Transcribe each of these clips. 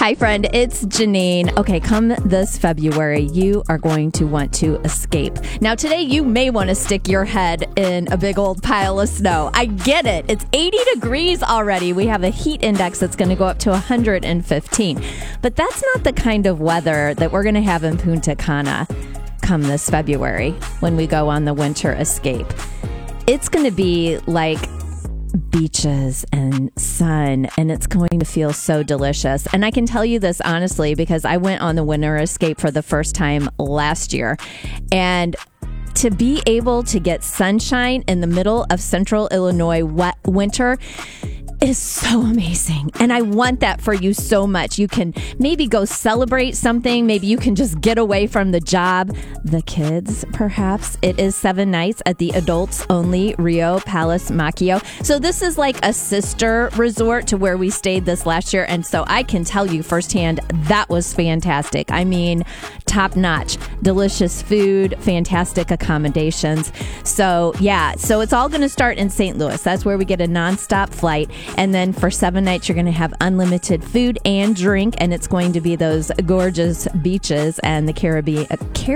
Hi, friend. It's Janine. Okay, come this February, you are going to want to escape. Now, today, you may want to stick your head in a big old pile of snow. I get it. It's 80 degrees already. We have a heat index that's going to go up to 115. But that's not the kind of weather that we're going to have in Punta Cana come this February when we go on the winter escape. It's going to be like beaches and sun, and it's going to feel so delicious. And I can tell you this honestly because I went on the winter escape for the first time last year, and to be able to get sunshine in the middle of central Illinois winter is so amazing. And I want that for you so much. You can maybe go celebrate something. Maybe you can just get away from the job. The kids, perhaps. It is 7 nights at the adults only Rio Palace Macchio. So this is like a sister resort to where we stayed this last year. And so I can tell you firsthand, that was fantastic. I mean, top notch, delicious food, fantastic accommodations. So yeah, so it's all going to start in St. Louis. That's where we get a nonstop flight. And then for 7 nights, you're going to have unlimited food and drink. And it's going to be those gorgeous beaches and the Caribbean.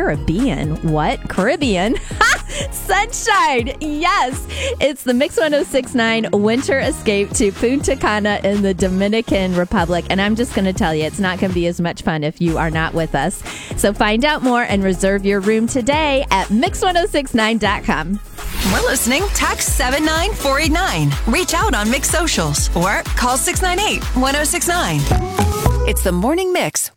Sunshine. Yes. It's the Mix 106.9 Winter Escape to Punta Cana in the Dominican Republic. And I'm just going to tell you, it's not going to be as much fun if you are not with us. So find out more and reserve your room today at mix1069.com. We're listening. Text 79489. Reach out on Mix Socials or call 698-1069. It's the Morning Mix.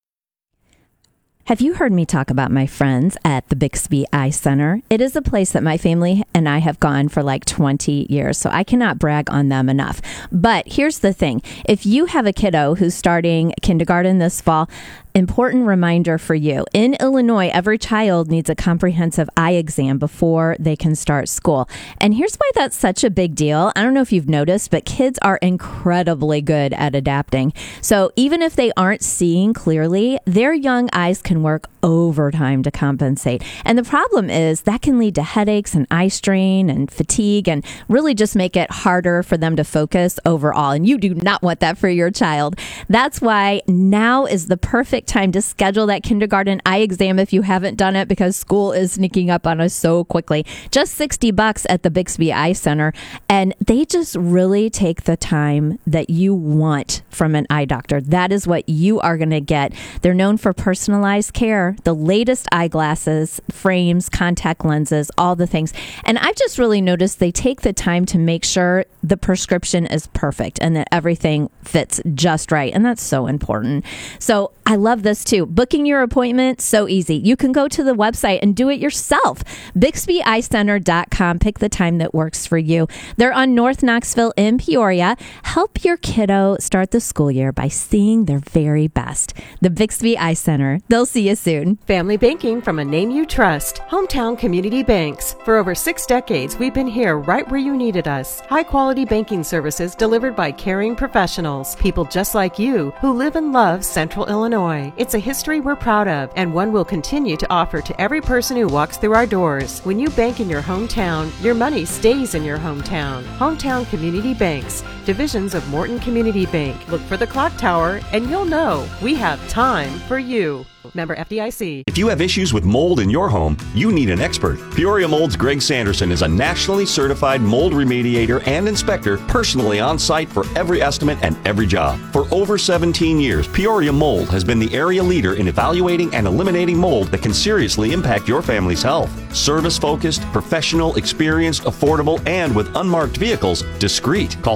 Have you heard me talk about my friends at the Bixby Eye Center? It is a place that my family and I have gone for like 20 years, so I cannot brag on them enough. But here's the thing. If you have a kiddo who's starting kindergarten this fall, important reminder for you. In Illinois, every child needs a comprehensive eye exam before they can start school. And here's why that's such a big deal. I don't know if you've noticed, but kids are incredibly good at adapting. So even if they aren't seeing clearly, their young eyes can work overtime to compensate. And the problem is that can lead to headaches and eye strain and fatigue and really just make it harder for them to focus overall. And you do not want that for your child. That's why now is the perfect time to schedule that kindergarten eye exam if you haven't done it, because school is sneaking up on us so quickly. Just $60 at the Bixby Eye Center, and they just really take the time that you want from an eye doctor. That is what you are going to get. They're known for personalized care, the latest eyeglasses, frames, contact lenses, all the things. And I've just really noticed they take the time to make sure the prescription is perfect and that everything fits just right. And that's so important. So I love this too. Booking your appointment, so easy. You can go to the website and do it yourself. BixbyEyeCenter.com. Pick the time that works for you. They're on North Knoxville in Peoria. Help your kiddo start the school year by seeing their very best. The Bixby Eye Center. They'll see you soon. Family banking from a name you trust. Hometown Community Banks. For over 6 decades, we've been here right where you needed us. High quality banking services delivered by caring professionals. People just like you who live and love Central Illinois. It's a history we're proud of and one we'll continue to offer to every person who walks through our doors. When you bank in your hometown, your money stays in your hometown. Hometown Community Banks, divisions of Morton Community Bank. Look for the clock tower and you'll know we have time for you. Member FDIC. If you have issues with mold in your home, you need an expert. Peoria Mold's Greg Sanderson is a nationally certified mold remediator and inspector, personally on site for every estimate and every job. For over 17 years, Peoria Mold has been the area leader in evaluating and eliminating mold that can seriously impact your family's health. Service-focused, professional, experienced, affordable, and with unmarked vehicles, discreet. Call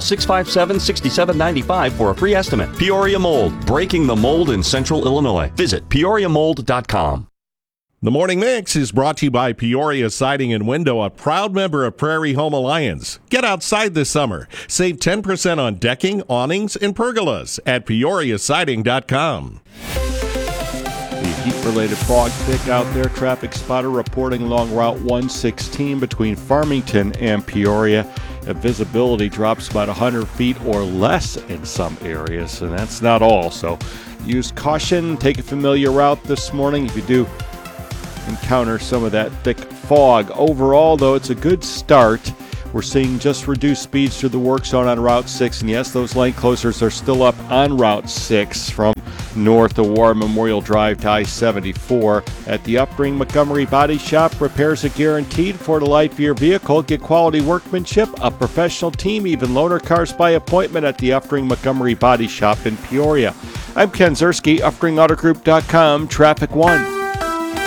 657-6795 for a free estimate. Peoria Mold, breaking the mold in Central Illinois. Visit PeoriaMold.com. The Morning Mix is brought to you by Peoria Siding and Window, a proud member of Prairie Home Alliance. Get outside this summer. Save 10% on decking, awnings, and pergolas at PeoriaSiding.com. The heat-related fog thick out there. Traffic spotter reporting along Route 116 between Farmington and Peoria. Visibility drops about 100 feet or less in some areas, and that's not all. So use caution. Take a familiar route this morning if you do encounter some of that thick fog. Overall, though, it's a good start. We're seeing just reduced speeds through the work zone on Route 6. And yes, those lane closures are still up on Route 6 from north of War Memorial Drive to I-74. At the Upring Montgomery Body Shop, repairs are guaranteed for the life of your vehicle. Get quality workmanship, a professional team, even loaner cars by appointment at the Upring Montgomery Body Shop in Peoria. I'm Ken Zerski, UpringAutoGroup.com, Traffic One.